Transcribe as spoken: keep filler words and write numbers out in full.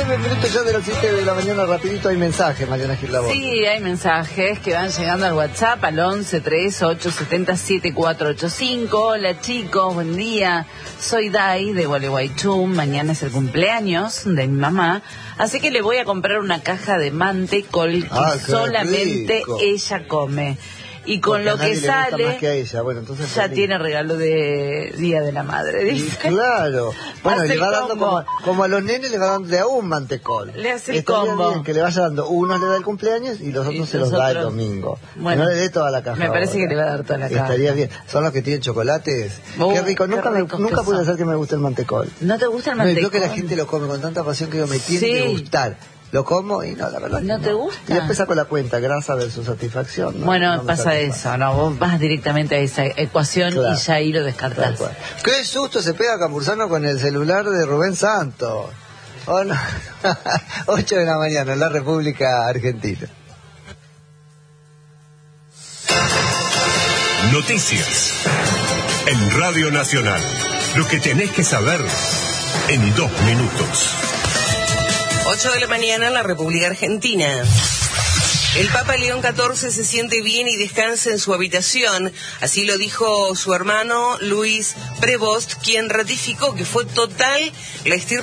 nueve minutos ya de las siete de la mañana, rapidito hay mensajes, Mariana Gil Laborde. Sí, hay mensajes que van llegando al WhatsApp al once, tres, ocho, siete cero, siete cuatro ocho cinco. Hola chicos, buen día. Soy Dai de Gualeguaychú. Mañana es el cumpleaños de mi mamá, así que le voy a comprar una caja de mantecol que ah, solamente rico. ella come. Y con Porque lo que sale, más que a ella. Bueno, entonces ya feliz. Tiene regalo de Día de la Madre, dice. Y claro. Bueno, Hace le va el dando combo. como, como a los nenes le va dando de a un mantecol. Le hace el Estaría combo. bien que le vaya dando, uno le da el cumpleaños y los otros Y se los los da el otros- domingo. Bueno, no le dé toda la caja. me parece ahora. que le va a dar toda la caja. Estaría bien. Son los que tienen chocolates. Uh, qué rico. qué Nunca, ricos me, nunca que pude son. hacer que me guste el mantecol. ¿No te gusta el No, y mantecol? creo que la gente lo come con tanta pasión que yo me tiene Sí. que gustar. Lo como y no, la verdad ¿No que te no. gusta? Y después saco la cuenta, grasa versus satisfacción. ¿no? Bueno, No me pasa satisface. eso, ¿no? Vos vas directamente a esa ecuación Claro. y ya ahí lo Tal descartás. cual. Qué susto se pega Campuzano con el celular de Rubén Santos. Oh, no. ocho de la mañana en la República Argentina. Noticias en Radio Nacional. Lo que tenés que saber en dos minutos. ocho de la mañana en la República Argentina. El Papa León catorce se siente bien y descansa en su habitación. Así lo dijo su hermano Luis Prevost, quien ratificó que fue total la estirpe